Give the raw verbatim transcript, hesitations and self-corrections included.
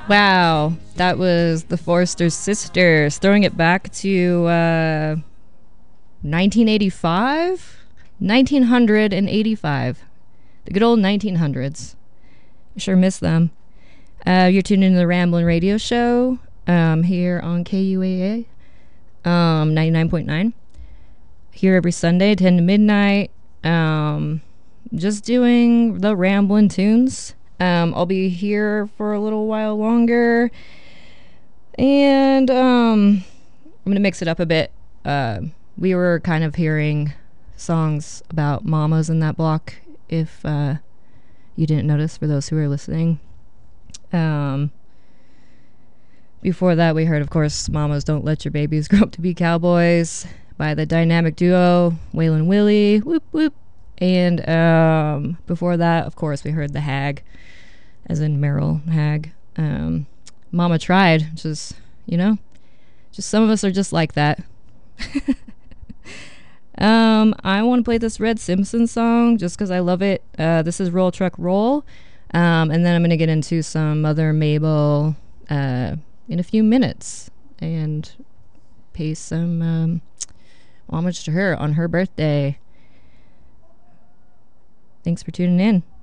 Wow, that was the Forster Sisters, throwing it back to uh, nineteen eighty-five? nineteen eighty-five. The good old nineteen hundreds. I sure miss them. Uh, you're tuned into the Ramblin' Radio Show um, here on K U A A, um, ninety-nine point nine. Here every Sunday, ten to midnight. Um, just doing the Ramblin' tunes. Um, I'll be here for a little while longer. And um, I'm going to mix it up a bit. Uh, we were kind of hearing songs about mamas in that block, if uh, you didn't notice, for those who are listening. Um, before that, we heard, of course, Mamas Don't Let Your Babies Grow Up to Be Cowboys by the dynamic duo Waylon Willie. Whoop, whoop. And um, before that, of course, we heard The Hag, as in Meryl Hag. Um, Mama Tried, which is, you know, just some of us are just like that. um, I want to play this Red Simpson song just because I love it. Uh, this is Roll Truck Roll. Um, and then I'm going to get into some Mother Mabel uh, in a few minutes and pay some um, homage to her on her birthday. Thanks for tuning in.